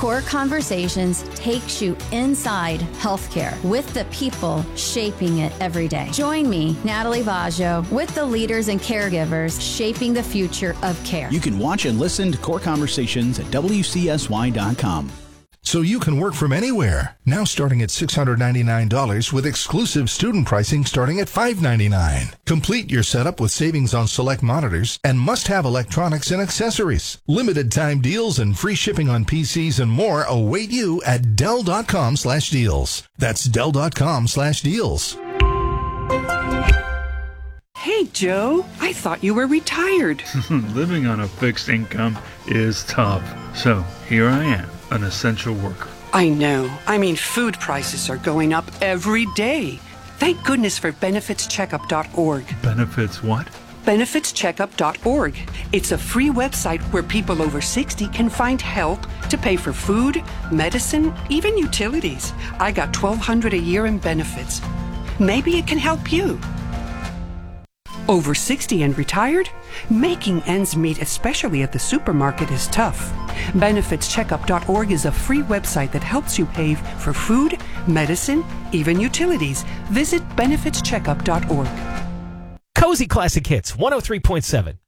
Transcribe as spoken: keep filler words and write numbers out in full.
Core Conversations takes you inside healthcare with the people shaping it every day. Join me, Natalie Vaggio, with the leaders and caregivers shaping the future of care. You can watch and listen to Core Conversations at W C S Y dot com. So you can work from anywhere. Now starting at six hundred ninety-nine dollars with exclusive student pricing starting at five hundred ninety-nine dollars. Complete your setup with savings on select monitors and must-have electronics and accessories. Limited time deals and free shipping on P Cs and more await you at Dell.com slash deals. That's Dell.com slash deals. Hey, Joe, I thought you were retired. Living on a fixed income is tough. So here I am, an essential worker. I know. I mean, food prices are going up every day. Thank goodness for benefits checkup dot org. Benefits what? benefits checkup dot org. It's a free website where people over sixty can find help to pay for food, medicine, even utilities. I got twelve hundred dollars a year in benefits. Maybe it can help you. Over sixty and retired? Making ends meet, especially at the supermarket, is tough. benefits checkup dot org is a free website that helps you pay for food, medicine, even utilities. Visit benefits checkup dot org. Cozy Classic Hits, one oh three point seven.